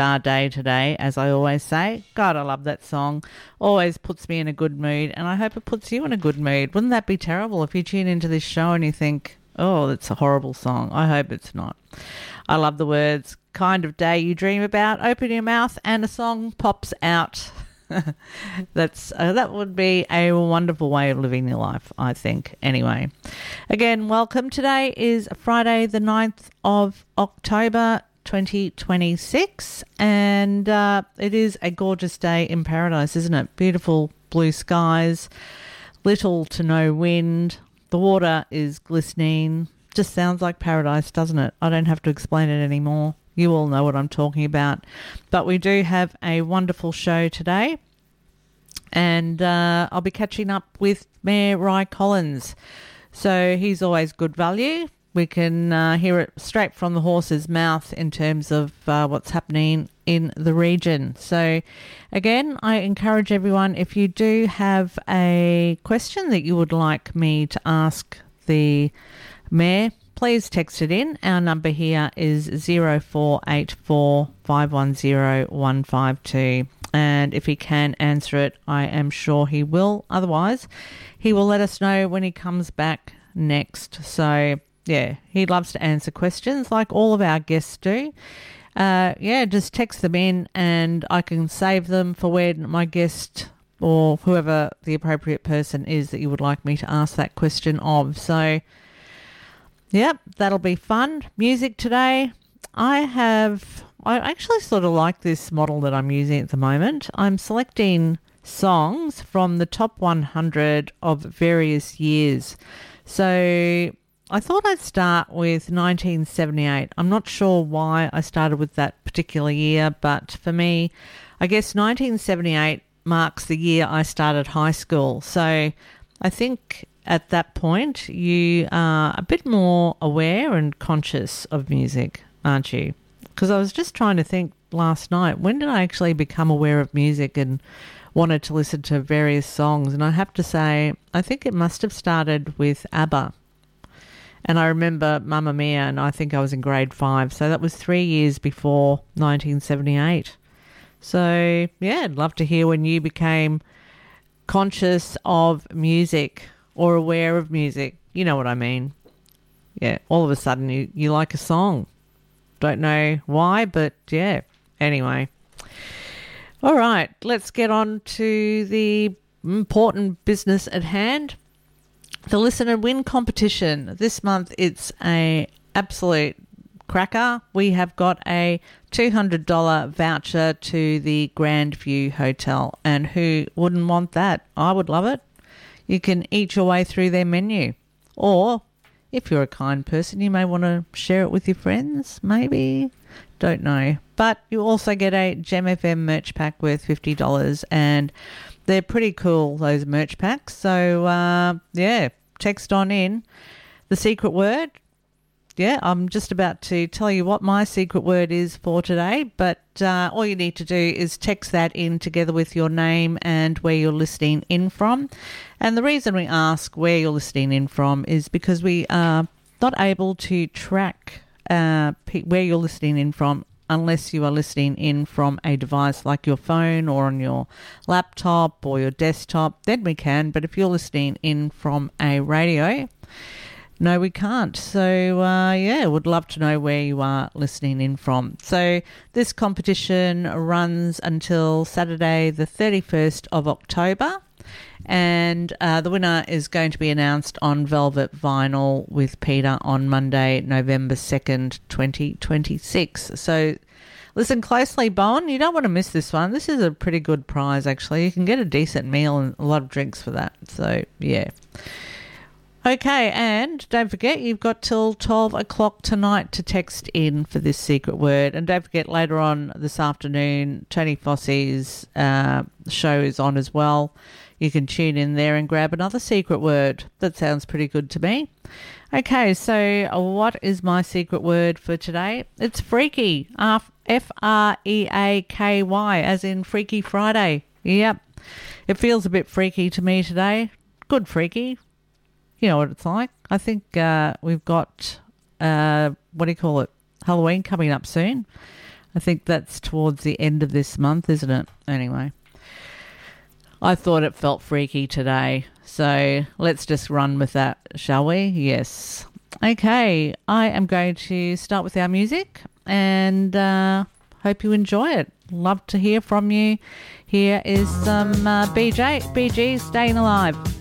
our day today, as I always say. God, I love that song. Always puts me in a good mood, and I hope it puts you in a good mood. Wouldn't that be terrible if you tune into this show and you think, oh, that's a horrible song? I hope it's not. I love the words, kind of day you dream about, open your mouth and a song pops out. That would be a wonderful way of living your life, I think. Anyway, again, welcome. Today is Friday the 9th of October 2026, and it is a gorgeous day in paradise, isn't it? Beautiful blue skies, little to no wind, the water is glistening. Just sounds like paradise, doesn't it? I don't have to explain it anymore. You all know what I'm talking about. But we do have a wonderful show today, and I'll be catching up with Mayor Ry Collins. So he's always good value. We can hear it straight from the horse's mouth in terms of what's happening in the region. So again, I encourage everyone, if you do have a question that you would like me to ask the Mayor, please text it in. Our number here is 0484 510 152. And if he can answer it, I am sure he will. Otherwise, he will let us know when he comes back next. So, yeah, he loves to answer questions like all of our guests do. Just text them in and I can save them for when my guest or whoever the appropriate person is that you would like me to ask that question of. So, yep, that'll be fun. Music today. I actually sort of like this model that I'm using at the moment. I'm selecting songs from the top 100 of various years. So I thought I'd start with 1978. I'm not sure why I started with that particular year, but for me, I guess 1978 marks the year I started high school. So I think at that point, you are a bit more aware and conscious of music, aren't you? Because I was just trying to think last night, when did I actually become aware of music and wanted to listen to various songs? And I have to say, I think it must have started with ABBA. And I remember Mamma Mia, and I think I was in grade 5. So that was 3 years before 1978. So, yeah, I'd love to hear when you became conscious of music or aware of music. You know what I mean. Yeah, all of a sudden you like a song. Don't know why, but yeah. Anyway. All right, let's get on to the important business at hand. The Listen and Win competition. This month it's a absolute cracker. We have got a $200 voucher to the Grandview Hotel, and who wouldn't want that? I would love it. You can eat your way through their menu. Or, if you're a kind person, you may want to share it with your friends, maybe. Don't know. But you also get a Gem FM merch pack worth $50, and they're pretty cool, those merch packs. So, text on in the secret word. Yeah, I'm just about to tell you what my secret word is for today, but all you need to do is text that in together with your name and where you're listening in from. And the reason we ask where you're listening in from is because we are not able to track where you're listening in from unless you are listening in from a device like your phone or on your laptop or your desktop. Then we can, but if you're listening in from a radio, no, we can't. So, would love to know where you are listening in from. So this competition runs until Saturday the 31st of October, and the winner is going to be announced on Velvet Vinyl with Peter on Monday, November 2nd, 2026. So listen closely, Bowen. You don't want to miss this one. This is a pretty good prize, actually. You can get a decent meal and a lot of drinks for that. So, yeah. Okay, and don't forget, you've got till 12 o'clock tonight to text in for this secret word. And don't forget, later on this afternoon, Tony Fosse's show is on as well. You can tune in there and grab another secret word. That sounds pretty good to me. Okay, so what is my secret word for today? It's freaky. F-R-E-A-K-Y, as in Freaky Friday. Yep. It feels a bit freaky to me today. Good freaky. You know what it's like. I think we've got, Halloween coming up soon. I think that's towards the end of this month, isn't it? Anyway, I thought it felt freaky today. So let's just run with that, shall we? Yes. Okay, I am going to start with our music and hope you enjoy it. Love to hear from you. Here is some BG, Staying Alive.